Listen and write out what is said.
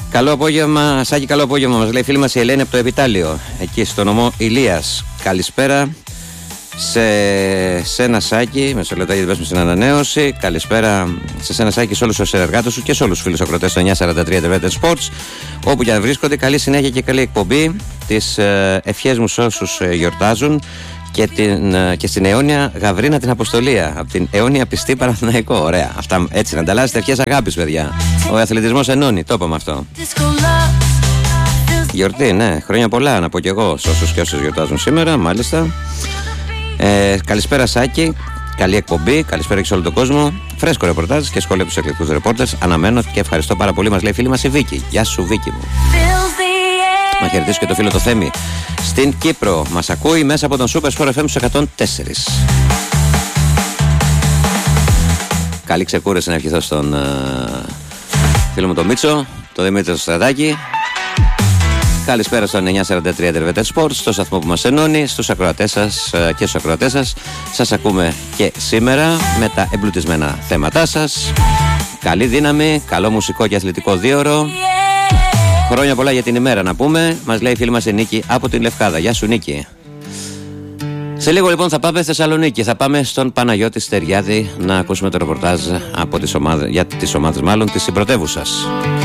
Καλό απόγευμα, Σάκη, καλό απόγευμα. Μας λέει η φίλη μας η Ελένη από το Επιτάλιο, εκεί στο νομό Ηλίας. Καλησπέρα σε ένα Σάκη, με σε λεπτάκι δεν πέσουμε στην ανανέωση. Καλησπέρα σε ένα Σάκη, σε όλους τους συνεργάτες σου και σε όλους τους φίλους ακροτές στο 943 TV Sports, όπου και αν βρίσκονται. Καλή συνέχεια και καλή εκπομπή. Τις ευχές μου σε όσους γιορτάζουν και στην αιώνια Γαβρίνα την Αποστολία. Από την αιώνια πιστή Παναθηναϊκό. Ωραία. Αυτά έτσι να ανταλλάσσετε ευχές αγάπης, παιδιά. Ο αθλητισμός ενώνει, το είπαμε αυτό. Γιορτή, ναι, χρόνια πολλά να πω κι εγώ σε όσους και όσους γιορτάζουν σήμερα, μάλιστα. Καλησπέρα Σάκη, καλή εκπομπή, καλησπέρα και σε όλο τον κόσμο. Φρέσκο ρεπορτάζ και σχόλια από τους εκλεκτούς ρεπόρτερς. Αναμένω και ευχαριστώ πάρα πολύ, μας λέει η φίλη μας η Βίκη. Γεια σου, Βίκη μου. Να χαιρετήσω και το φίλο το Θέμη στην Κύπρο. Μας ακούει μέσα από τον Super Sport FM 104. Καλή ξεκούραση να ευχηθώ στον φίλο μου τον Μίτσο, τον Δημήτρη στο Στρατάκι. Καλησπέρα στον 943 Dervetet Sports, στο σταθμό που μας ενώνει, στους ακροατές σας και στους ακροατές σας. Σας ακούμε και σήμερα με τα εμπλουτισμένα θέματά σας. Καλή δύναμη, καλό μουσικό και αθλητικό δίωρο. Χρόνια πολλά για την ημέρα να πούμε. Μας λέει η φίλη μας η Νίκη από την Λευκάδα. Γεια σου Νίκη. Σε λίγο λοιπόν θα πάμε Θεσσαλονίκη. Θα πάμε στον Παναγιώτη Στεριάδη να ακούσουμε το ρεπορτάζ από για τις ομάδες μάλλον της συμπρωτεύουσας.